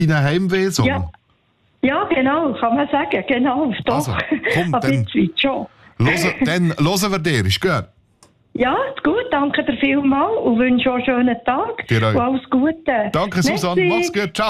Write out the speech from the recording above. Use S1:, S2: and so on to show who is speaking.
S1: deinen Heimweh-Song?
S2: Ja, genau, kann man sagen. Genau, doch.
S1: Also, komm,
S2: dann schon.
S1: Dann hören wir dir, ist gut?
S2: Ja, gut, danke dir vielmals und wünsche auch einen schönen Tag.
S1: Dir auch.
S2: Und alles Gute.
S1: Danke, Susanne. Mach's gut. Ciao.